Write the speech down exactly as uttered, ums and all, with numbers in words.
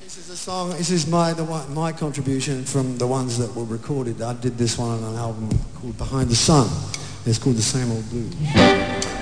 This is a song, this is my, the one, my contribution from the ones that were recorded. I did this one on an album called Behind the Sun. It's called The Same Old Blues.